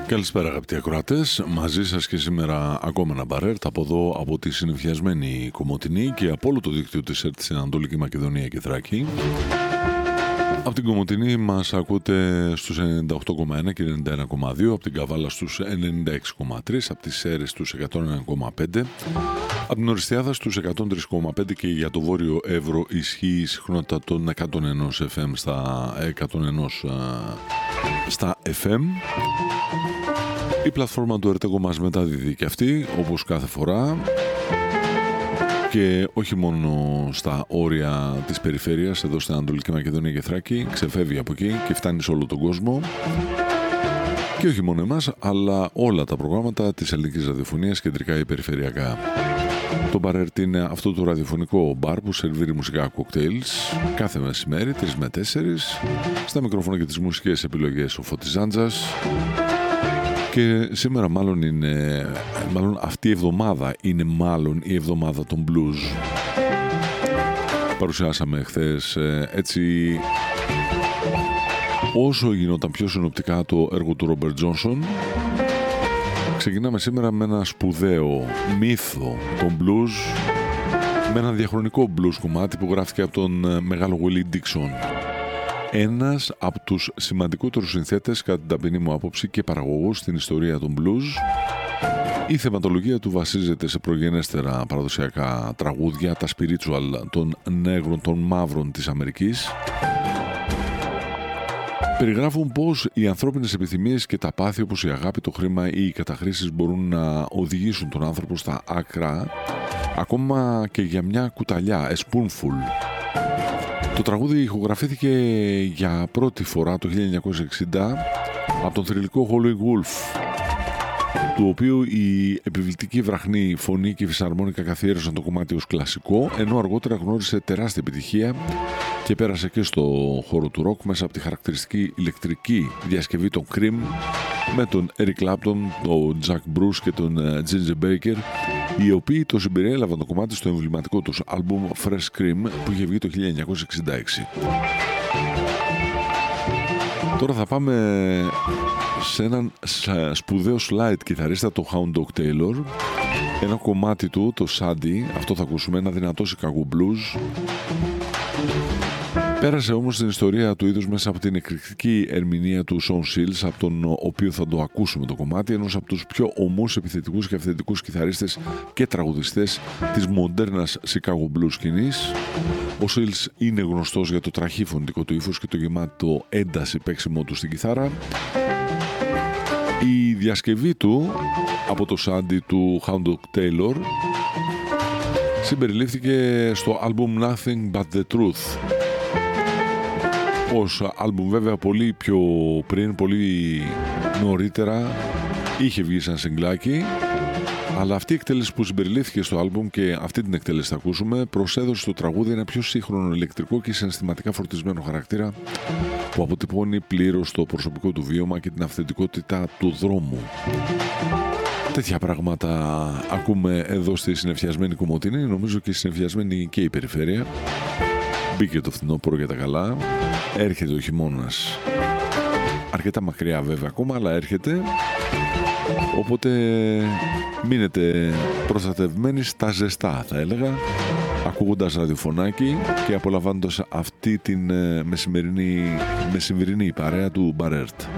Καλησπέρα αγαπητοί ακροατές, μαζί σας και σήμερα ακόμα ένα μπαρέρτ από εδώ, από τη συνεφιασμένη Κομοτηνή και από όλο το δίκτυο της ΕΡΤ στην Ανατολική Μακεδονία και Θράκη. Από την Κομοτηνή μας ακούτε στους 98,1 και 91,2, από την Καβάλα στους 96,3, από τις Σέρρες στους 101,5, από την Οριστιάδα στους 103,5 και για το Βόρειο Εύρο ισχύει η συχνότητα των 101 FM στα 101 στα FM. Η πλατφόρμα του Ερτέγκο μας μεταδίδει και αυτή, όπως κάθε φορά, και όχι μόνο στα όρια της περιφέρειας, εδώ στην Ανατολική Μακεδονία και Θράκη, ξεφεύγει από εκεί και φτάνει σε όλο τον κόσμο. Και όχι μόνο εμάς, αλλά όλα τα προγράμματα της ελληνικής ραδιοφωνίας, κεντρικά ή περιφερειακά. Το μπαρέρτ είναι αυτό το ραδιοφωνικό μπαρ που σερβίρει μουσικά κοκτέιλς κάθε μεσημέρι, 3 με 4. Στα μικρόφωνα και τις μουσικές επιλογές ο Φώτης Ζάντζας. Και σήμερα μάλλον αυτή η εβδομάδα είναι η εβδομάδα των blues. Παρουσιάσαμε χθες έτσι όσο γινόταν πιο συνοπτικά το έργο του Ρόμπερτ Τζόνσον. Ξεκινάμε σήμερα με ένα σπουδαίο μύθο των blues, με ένα διαχρονικό blues κομμάτι που γράφτηκε από τον μεγάλο Willie Dixon. Ένας από τους σημαντικότερους συνθέτες, κατά την ταπεινή μου άποψη, και παραγωγός στην ιστορία των blues. Η θεματολογία του βασίζεται σε προγενέστερα παραδοσιακά τραγούδια, τα spiritual των νέγρων, των μαύρων της Αμερικής. Περιγράφουν πως οι ανθρώπινες επιθυμίες και τα πάθη, όπως η αγάπη, το χρήμα ή οι καταχρήσεις, μπορούν να οδηγήσουν τον άνθρωπο στα άκρα, ακόμα και για μια κουταλιά, a spoonful. Το τραγούδι ηχογραφήθηκε για πρώτη φορά το 1960 από τον θρυλικό Howlin' Wolf, του οποίου η επιβλητική βραχνή φωνή και η φυσαρμόνικα καθιέρωσαν το κομμάτι ως κλασικό, ενώ αργότερα γνώρισε τεράστια επιτυχία και πέρασε και στο χώρο του ροκ μέσα από τη χαρακτηριστική ηλεκτρική διασκευή των Cream με τον Eric Clapton, τον Jack Bruce και τον Ginger Baker, οι οποίοι το συμπεριέλαβαν το κομμάτι στο εμβληματικό τους άλμπουμ Fresh Cream που είχε βγει το 1966. Τώρα θα πάμε σε έναν σπουδαίο slide κιθαρίστα, το Hound Dog Taylor. Ένα κομμάτι του, το Sandy, αυτό θα ακούσουμε, ένα δυνατό Chicago blues. Πέρασε όμως την ιστορία του είδους μέσα από την εκρηκτική ερμηνεία του Sean Seals, από τον οποίο θα το ακούσουμε το κομμάτι, ενός από τους πιο ομούς, επιθετικούς και αυθεντικούς κιθαρίστες και τραγουδιστές της μοντέρνας Chicago blues σκηνής. Ο Seals είναι γνωστός για το τραχή φωνητικό του ύφος και το γεμάτο ένταση παίξιμο του στην κιθάρα. Η διασκευή του από το Sandy του Hound Dog Taylor συμπεριλήφθηκε στο άλμπουμ Nothing But The Truth, ως άλμπουμ βέβαια πολύ πιο πριν, πολύ νωρίτερα είχε βγει σαν σιγκλάκι, αλλά αυτή η εκτέλεση που συμπεριλήφθηκε στο άλμπουμ και αυτή την εκτέλεση θα ακούσουμε προσέδωσε στο τραγούδι ένα πιο σύγχρονο, ηλεκτρικό και συναισθηματικά φορτισμένο χαρακτήρα που αποτυπώνει πλήρως το προσωπικό του βίωμα και την αυθεντικότητα του δρόμου. Τέτοια πράγματα ακούμε εδώ στη συνεφιασμένη Κομοτηνή, νομίζω και συνεφιασμένη και η περιφέρεια. Μπήκε το φθινόπωρο για τα καλά, έρχεται ο χειμώνας, αρκετά μακριά βέβαια ακόμα, αλλά έρχεται, οπότε μείνετε προστατευμένοι στα ζεστά, θα έλεγα, ακούγοντας ραδιοφωνάκι και απολαμβάνοντας αυτή την μεσημερινή παρέα του μπαρέρτ.